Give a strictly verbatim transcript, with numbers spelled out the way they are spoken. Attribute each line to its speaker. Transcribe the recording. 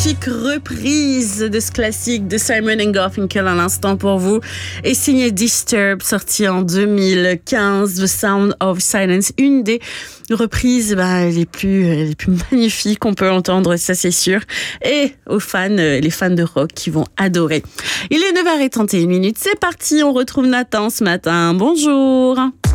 Speaker 1: magnifique reprise de ce classique de Simon and Garfunkel à l'instant pour vous et signé Disturbed, sorti en deux mille quinze, The Sound of Silence, une des reprises bah, les plus les plus magnifiques qu'on peut entendre, ça c'est sûr, et aux fans, les fans de rock qui vont adorer. Il est neuf heures trente et une minutes, c'est parti, on retrouve Nathan ce matin. Bonjour.